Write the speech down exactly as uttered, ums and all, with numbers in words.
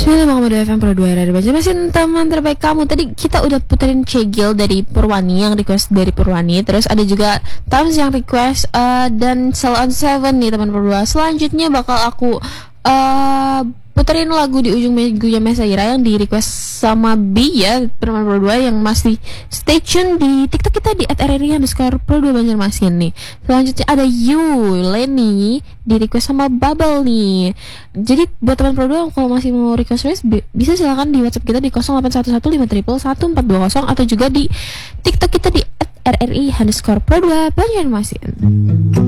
Bismillah Muhammad F M Pro dua R R Banjarmasin, teman terbaik kamu. Tadi kita udah puterin Cegil dari Purwani, yang request dari Purwani. Terus ada juga Tams yang request uh, dan Cell on Seven nih teman Pro dua. Selanjutnya bakal aku uh, puterin lagu di ujung minggunya Mesaira yang di request sama B ya teman Pro dua, yang masih stay tune di TikTok kita di at r r i underscore pro dua Banjarmasin nih. Selanjutnya ada You Lenny di request sama Bubble nih. Jadi buat teman Pro dua kalau masih mau request request bisa silakan di WhatsApp kita di nol delapan satu satu lima nol satu empat dua nol atau juga di TikTok kita di at r r i underscore pro dua Banjarmasin.